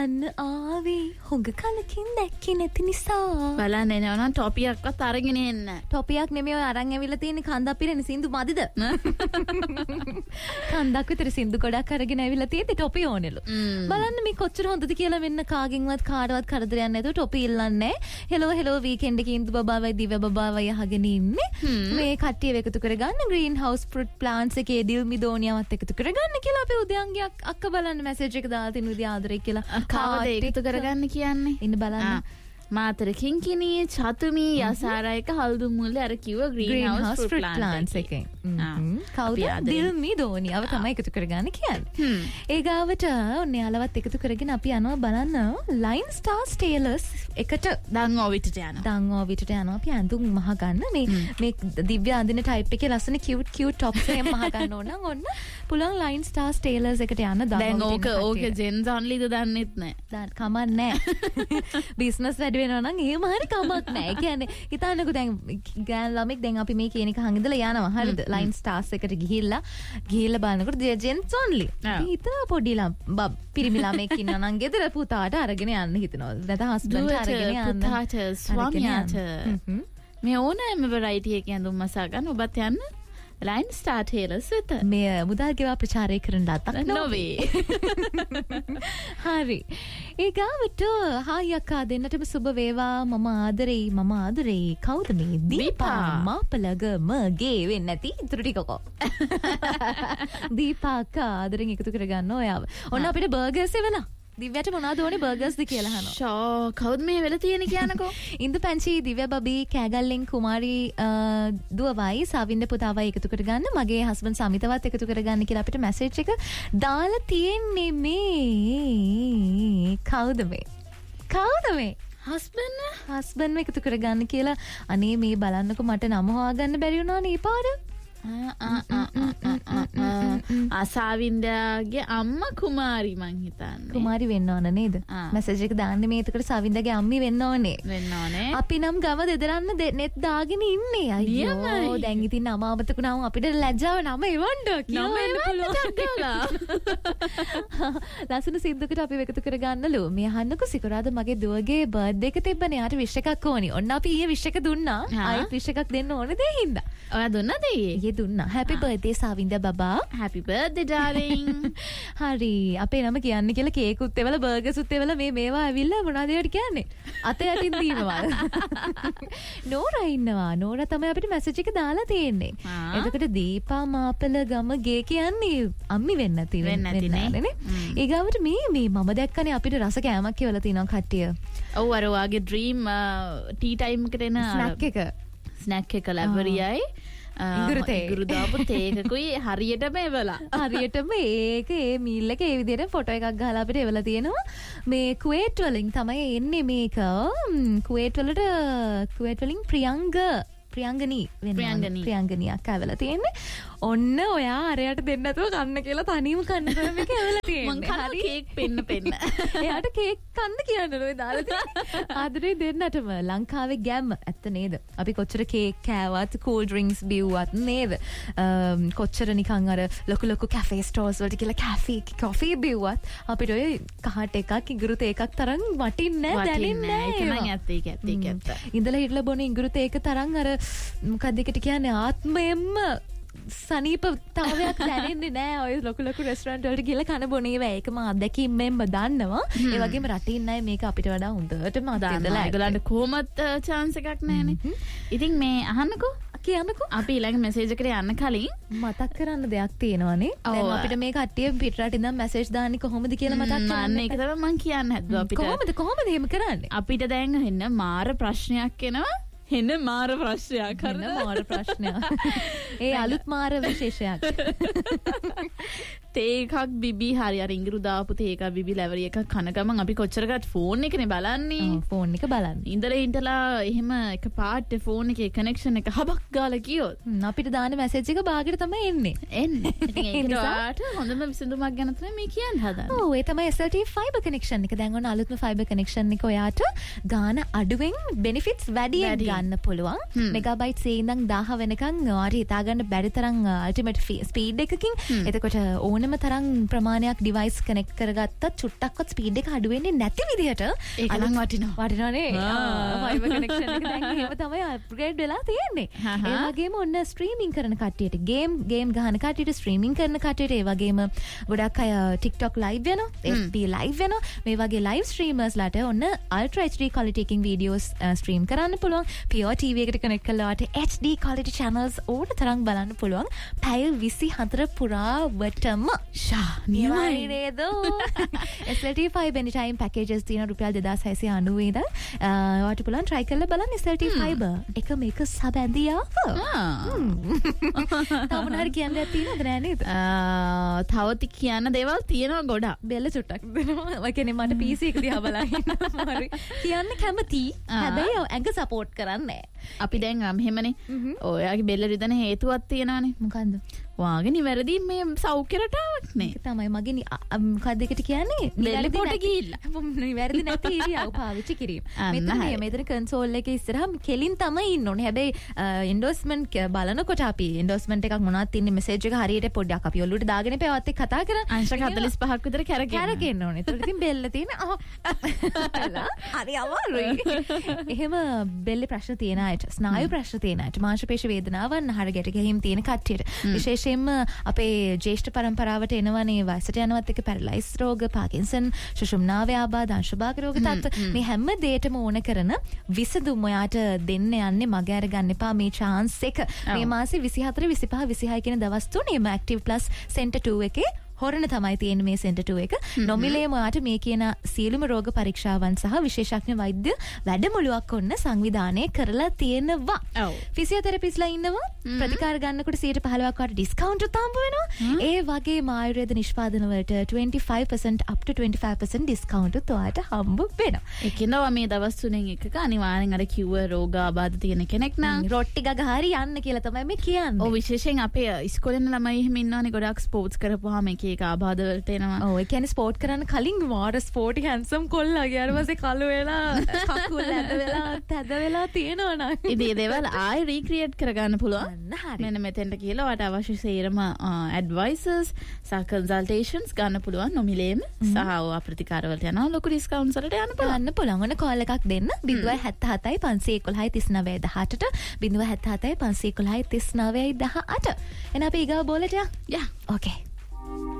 අන්න ආවේ හොඟ කලකින් දැක්කේ නැති නිසා. බලන්න එනවා නම් ටොපියක්වත් අරගෙන එන්න. ටොපියක් නෙමෙයි ඔය අරන් ඇවිල්ලා තියෙන කන්දක් පිරෙන සින්දු මදිද? කන්දක් විතර සින්දු ගොඩක් අරගෙන ඇවිල්ලා තියෙද්දි ටොපි ඕනෙලු. බලන්න මේ කොච්චර හොඳද කියලා වෙන්න කාගෙන්වත් කාටවත් කරදරයක් නැතුව ටොපි ඉල්ලන්නේ. හෙලෝ වීකෙන්ඩ් එකේ ඉඳු බබාවයි දිව බබාවයි අහගෙන ඉන්නේ. මේ කට්ටිය එකතු කරගන්න ග්‍රීන් හවුස් ෆෘට් ප්ලාන්ට්ස් එකේ දිල්මි දෝනියවත් එකතු කරගන්න කියලා අපි උදයන්ගේ අක්ක බලන්න මැසේජ් එක දාලා තිනු විදිහ ආදරේ කියලා. කවද එකතු කරගන්න කියන්නේ? ඉන්න බලන්න. මාතර කිංකිණී චතුමී යසාරයක හල්දුම් මුල්ලේ අර කිව්ව ග්‍රීන් හවුස් ෆෘට් ප්ලාන්ට්ස් එකෙන්. කවුද? දිල්මි දෝනියව තමයි එකතු කරගන්න කියන්නේ. ඒ ගාවට ඔන්න යාලවත් එකතු කරගෙන අපි යනවා බලන්න ලයින් ස්ටාර්ස් ටේලර්ස් එකට දංගෝවිටට යනවා. දංගෝවිටට යනවා අපි ඇඳුම් මහ ගන්න මේ දිව්‍ය අඳින ටයිප් එකේ ලස්සන කියුට් টොප්ස් එහෙම මහ ගන්න ඕන නම් ඔන්න පුළුවන් ලයින් ස්ටාර්ස් ටේලර්ස් එකට යන්න දැන් ඕක ජෙන්ස් ඔන්ලිද දන්නෙත් නෑ. කමක් නෑ. බිස්නස් වැඩි වෙනවා නම් එහෙම හරි කමක් නෑ. ඒ කියන්නේ හිතන්නකෝ දැන් ගෑන් ළමෙක් දැන් අපි මේ කියන එක හංගිදලා යනවා. හරිද? ලයින් ස්ටාර්ස් එකට ගිහිල්ලා බලනකොට ජෙන්ස් ඔන්ලි. හිතනවා පොඩි පිරිමි ළමෙක් ඉන්නා නම් ගෙදර පුතාට අරගෙන යන්න හිතනවා. නැත්නම් හස්බන්ඩ් අරගෙන යන්න. පුතාට ස්වාමියාට මේ ඕනෑම වෙරයිටි එකේ ඇඳුම් මසා ගන්න ඔබත් යන්න ලයින් ස්ටාර් ටේලර්ස් වෙත. මේ මුදල් ගෙවා ප්‍රචාරය කරන දාතක් නොවේ. හරි. ඒ ගාවට හායි අක්කා දෙන්නටම සුබ වේවා. මම ආදරේ. කවුද මේ? දීපා මාපලගම ගේ වෙන්නේ නැති ඉතුරු ටිකකෝ. දීපා අක්කා ආදරෙන් එකතු කරගන්න ඔයාව. ඔන්න අපිට බර්ගර්ස් එවලා. දිව්‍යට මොනවද ඕනේ බර්ගර්ස්ද කියලා අහනවා. ෂෝ කවුද මේ වෙලා තියෙන්නේ කියනකෝ. ඉන්දු පැංචි දිව්‍ය බබී කෑගල්ලෙන් කුමාරි දුවවයි සවින්ද පුතාවයි එකතු කරගන්න මගේ හස්බන්ඩ් සමිතවත් එකතු කරගන්න කියලා අපිට මැසේජ් එක දාලා තියෙන්නේ මේ කවුද මේ හස්බන්ඩ් එකතු කරගන්න කියලා. අනේ මේ බලන්නකෝ මට නම හොයාගන්න බැරි වුණා නේ පාර. සාවින්දගේ අම්මා කුමාරි මං හිතන්නේ. කුමාරි වෙන්න ඕන නේද? මැසේජ් එක දාන්නේ මේ එතකොට සාවින්දගේ අම්මි වෙන්න ඕනේ. අපි නම් ගම දෙදරන්න නෙත් දාගෙන ඉන්නේ. අයියෝ දැන් ඉතින් නම අමතකුණාම අපිට ලැජ්ජාව නම එවන්න කියලා. ලස්සන සිද්දකට අපි එකතු කරගන්නලු. මේ අහන්නකෝ සිකුරාද මගේ දුවගේ බර්ත්ඩේ එක තිබ්බනේ. යාට විශ් එකක් ඕනි. ඔන්න අපි ඊයේ විශ් එක දුන්නා. ආයෙත් විශ් එකක් දෙන්න ඕනේ දේ හින්දා. ඔයා දුන්නද ඊයේ? දුන්නා. හැපි බර්ත්ඩේ සාවින්ද බබා. හැපි බර්ත්ඩේ ඩාර්ලින්. හරි. අපේ නම කියන්න කියලා කේකුත් එවලා බර්ගර්ස්ුත් එවලා මේවා ඇවිල්ලා මොනවද ඒවට කියන්නේ? අත යටින් දිනනවා. නෝරා ඉන්නවා. නෝරා තමයි අපිට මැසේජ් එක දාලා තියෙන්නේ. එතකොට දීපා මාපල ගම ගේ කියන්නේ අම්මි වෙන්න තියෙන්නේ. ඊගාවට මේ මම දැක්කනේ අපිට රස කෑමක් කියලා තියෙනවා කට්ටිය. ඔව් අර වාගේ ඩ්‍රීම් ටී ටයිම් එකට එන ස්නැක් එක ලැබරියයි ඉගුරු දාපු තේකකුයි හරියටම එවලා හරියටම ඒ මීල් එක ඒ විදිහට ෆොටෝ එකක් ගහලා අපිට එවලා තියෙනවා. මේ කුවේට් වලින් තමයි එන්නේ මේක. කුවේට් වලින් ප්‍රියංගනී අක්කා වෙලා තියෙන්නේ. ඔන්න ඔයා අරයට දෙන්න නැතුව කන්න කියලා තනියම කන්න තමයි මේක එවලා තියෙන්නේ. හරි කේක් පෙන්න. එයාට කේක් කන්න කියන්නලු ඒ දාලා තියෙන්නේ. ආදරේ දෙන්නටම ලංකාවේ ගැම්ම ඇත්ත නේද? අපි කොච්චර කේක් කෑවත් කූල් ඩ්‍රින්ක්ස් බිව්වත් නේද? කොච්චර නිකන් අර ලොකු කැෆේ ස්ටෝර්ස් වලට කියලා කොෆි බිව්වත් අපිට ඔය කහට එකක් ඉඟුරු තේ එකක් තරම් වටින්නේ නැහැ දැනෙන්නේ නැහැ. ඒක නම් ඇත්ත. ඉඳලා හිටලා බොන ඉඟුරු තේ එක තරම් අර මොකක්ද ඒකට කියන්නේ ආත්මයෙන්ම සනීපතාවයක් දැනෙන්නේ නෑ. ඔය ලොකු රෙස්ටොරන්ට් වලට ගිහලා කන බොන ඒවා ඒකම අත්දැකීම්ෙන්ම දන්නවා. ඒ වගේම රටින් අය මේක අපිට වඩා හොඳටම අත්දැකලා ඒගොල්ලන්ට කොහොමත් chance එකක් නෑනේ. ඉතින් මේ අහන්නකෝ කියන්නකෝ අපි ඊළඟ මැසේජ් එකට යන්න කලින් මතක් කරන්න දෙයක් තියෙනවානේ. දැන් අපිට මේ කට්ටිය පිටරට ඉඳන් මැසේජ් දාන්නේ කොහොමද කියලා මතක් කරන්න. ඒක තමයි මම කියන්න හැදුවා අපිට. කොහොමද එහෙම කරන්නේ? අපිට දැන් එන්න මාර ප්‍රශ්නයක් එනවා. එන්න මාර ප්‍රශ්නයක්. මාර ප්‍රශ්නයක්. ඒ අලුත් මාර විශේෂයක්. තේ එකක් බිබි හරි අර ඉඟුරු දාපු තේ එකක් බිබි ලැබරි එකක් කන ගමන් අපි කොච්චරකට ෆෝන් එකනේ බලන්නේ. ෆෝන් එක බලන්නේ. ඉඳලා එහෙම එක පාට ෆෝන් එකේ කනෙක්ෂන් එක හබක් ගාලා කියොත් අපිට දාන මැසේජ් එක බාගෙට තමයි එන්නේ. ඉතින් ඒක නිසාට හොඳම විසඳුමක් ගැන තමයි මේ කියන්න හදන්නේ. ඔව් ඒ තමයි SLT ෆයිබර් කනෙක්ෂන් එක. දැන් ඔන්න අලුත්ම ෆයිබර් කනෙක්ෂන් එක ඔයාට ගාන අඩුවෙන් බෙනිෆිට්ස් වැඩියෙන් ගන්න පුළුවන්. මෙගාබයිට් 100 ඉඳන් 1000 වෙනකන් ඔයාට හිතා ගන්න බැරි තරම් අල්ටිමේට් ස්පීඩ් එකකින්. එතකොට ඕන ඕනෙම තරම් ප්‍රමාණයක් ඩිවයිස් කනෙක්ට් කරගත්තත් චුට්ටක්වත් ස්පීඩ් එක අඩු වෙන්නේ නැති විදිහට ඒක නම් වටිනවනේ ෆයිබර් කනෙක්ෂන් එක දැන් එහෙම තමයි අප්ග්‍රේඩ් වෙලා තියෙන්නේ. ඒ වගේම ඔන්න ස්ට්‍රීමින් කරන කට්ටියට ගේම් ගහන කට්ටියට ස්ට්‍රීමින් කරන කට්ටියට ඒ වගේම ගොඩක් අය TikTok live වෙනවා FB live වෙනවා මේ වගේ live streamers ලාට ඔන්න ultra HD quality එකකින් videos stream කරන්න පුළුවන්. pure TV එකට connect කළාට HD quality channels ඕන තරම් බලන්න පුළුවන්. පැය 24 පුරාවටම නියමයි නේද? SLT Fiber anytime packages තියෙන රුපියල් 2690 ඉඳන් ඔයාලට පුළුවන් try කරලා බලන්න SLT Fiber එක මේක සබැඳියාව. තව මොනවාරි කියන්න දෙයක් තියෙනවද නෑ නේද? තව කියන්න දේවල් තියෙනවා ගොඩක්. බෙල්ල චුට්ටක් දෙනවා. ඒ කියන්නේ මට PC එක දිහා බලන්න අමාරුයි. කියන්න කැමති. හැබැයි ඇඟ සපෝට් කරන්නේ නෑ. අපි දැන් මෙහෙමනේ. ඔයාගේ බෙල්ල රිදෙන හේතුවක් තියෙනවානේ. මොකන්ද? වාගේ නිවැරදි මේ සෞඛ්‍ය රටාවක් නේ. ඒක තමයි මගේ මොකක්ද ඒකට කියන්නේ? බෙල්ල පොට ගිහිල්ලා. නිවැරදි නැති ඉරියව් පාවිච්චි කිරීම. මෙතන කන්සෝල් එකේ ඉස්සරහා කෙලින් තමයි ඉන්න ඕනේ. හැබැයි එන්ඩෝස්මන්ට් බලනකොට අපි එන්ඩෝස්මන්ට් එකක් මොනවද තින්නේ මෙසේජ් එක හරියට පොඩ්ඩක් අපි ඔළුවට දාගෙන පෙවත් එක්ක කතා කරා. අංශක 45ක් විතර කැරකෙන්න ඕනේ. ඒකට ඉතින් බෙල්ල තියෙන හරි අමාරුයි. එහෙම බෙල්ලේ ප්‍රශ්න තියෙන අයට, ස්නායු ප්‍රශ්න තියෙන අයට, මාංශපේශි වේදනාවන්, ආහාර ගැට ගැහිම් තියෙන කට්ටියට විශේෂයෙන්ම අපේ ජ්‍යෙෂ්ඨ පරම්පරාවට එනවනේ වයසට යනවත් එක්ක පැරලයිස් රෝග, පාකින්සන්, සුෂුම්නාව ආබාධ, අංශභාග රෝග තත්ත්ව මේ හැම දෙයකටම ඕන කරන විසඳුම් ඔයාට දෙන්න යන්නේ මග අරගන්න එපා මේ chance එක. මේ මාසේ 24, 25, 26 කියන දවස් තුනේම Active Plus Center 2 එකේ හොරණ තමයි තියෙන්නේ මේ Center 2 එක. නොමිලේම ඔයාට මේ කියන සියලුම රෝග පරීක්ෂාවන් සහ විශේෂඥ වෛද්‍ය වැඩමුළුවක් ඔන්න සංවිධානය කරලා තියෙනවා. ෆිසියෝതെරපිස්ලා ඉන්නවා. ප්‍රතිකාර ගන්නකොට 15% වට ඩිස්කවුන්ට් උත් හම්බ වෙනවා. ඒ වගේම ආයුර්වේද නිෂ්පාදන වලට 25% up to 25% ඩිස්කවුන්ට් උත් ඔයාට හම්බ වෙනවා. ඒකිනවා මේ දවස් තුනෙන් එකක අනිවාර්යෙන් අර කිව්ව රෝග ආබාධ තියෙන කෙනෙක් නම් රොට්ටි ගග හරි යන්න කියලා තමයි මේ කියන්නේ. ඔව් විශේෂයෙන් අපේ ඉස්කෝලේ යන ළමයි එහෙම ඉන්නවනේ ගොඩක් ස්පෝර්ට්ස් කරපුවාම ඒක ආබාධ වලට එනවා. ඔව් ඒ කියන්නේ ස්පෝර්ට් කරන්න කලින් වාර ස්පෝර්ටි හැන්සම් කොල්ලා ඊට පස්සේ කළු වෙලා කකුල් ඇද වෙලා තැද වෙලා තියෙනවා නේද? ඉතින් ඒ දේවල් ආයෙ රීක්‍රියේට් කරගන්න පුළුවන්. මෙන්න මෙතෙන්ට කියලා ඔයාට අවශ්‍ය සේරම ඇඩ්වයිසර්ස් සහ කන්සල්ටේෂන්ස් ගන්න පුළුවන් නොමිලේම සහ ඔයා ප්‍රතිකාර වලට යනවා ලොකු ඩිස්කවුන්ට්ස් වලට යන්න පුළුවන්. ඔන්න කෝල් එකක් දෙන්න 077 511 3918 077 511 3918 එන අපි ඊගා බෝලට යා. ඕකේ.